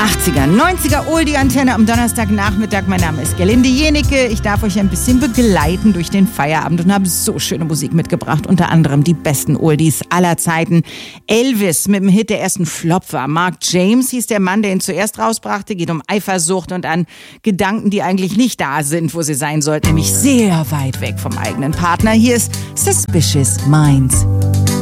80er, 90er Oldie-Antenne am Donnerstagnachmittag. Mein Name ist Gerlinde Jenecke. Ich darf euch ein bisschen begleiten durch den Feierabend und habe so schöne Musik mitgebracht. Unter anderem die besten Oldies aller Zeiten. Elvis mit dem Hit, der ersten Flop war. Mark James hieß der Mann, der ihn zuerst rausbrachte. Geht um Eifersucht und an Gedanken, die eigentlich nicht da sind, wo sie sein sollten. Nämlich sehr weit weg vom eigenen Partner. Hier ist Suspicious Minds.